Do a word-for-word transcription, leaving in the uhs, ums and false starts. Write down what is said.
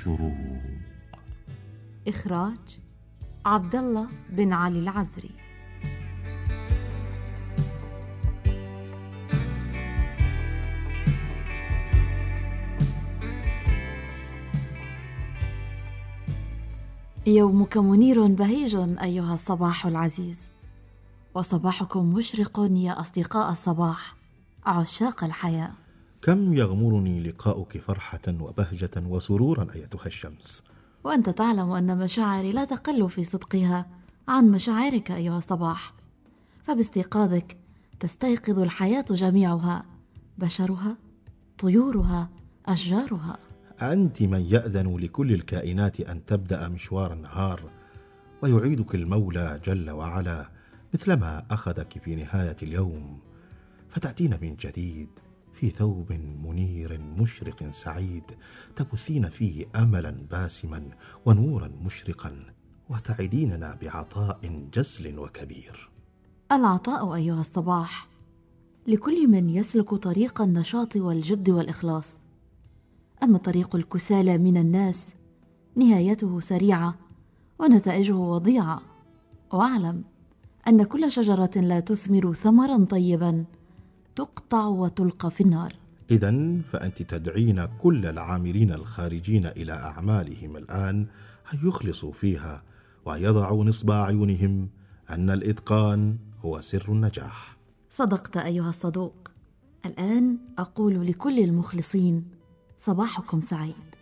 الشروق. إخراج عبد الله بن علي العزري. يومك منير بهيج أيها الصباح العزيز، وصباحكم مشرق يا أصدقاء الصباح عشاق الحياة. كم يغمرني لقاؤك فرحة وبهجة وسرورا أيتها الشمس، وأنت تعلم أن مشاعري لا تقل في صدقها عن مشاعرك أيها الصباح، فباستيقاظك تستيقظ الحياة جميعها، بشرها، طيورها، أشجارها. أنت من يأذن لكل الكائنات أن تبدأ مشوار النهار، ويعيدك المولى جل وعلا مثلما أخذك في نهاية اليوم، فتأتين من جديد في ثوب منير مشرق سعيد، تبثين فيه أملا باسما ونورا مشرقا، وتعديننا بعطاء جزل وكبير. العطاء أيها الصباح لكل من يسلك طريق النشاط والجد والإخلاص، أما طريق الكسالى من الناس نهايته سريعة ونتائجه وضيعة. واعلم أن كل شجرة لا تثمر ثمرا طيبا تقطع وتلقى في النار. إذن فأنت تدعين كل العاملين الخارجين إلى أعمالهم الآن أن يخلصوا فيها، ويضعوا نصب أعينهم أن الإتقان هو سر النجاح. صدقت أيها الصدوق. الآن أقول لكل المخلصين: صباحكم سعيد.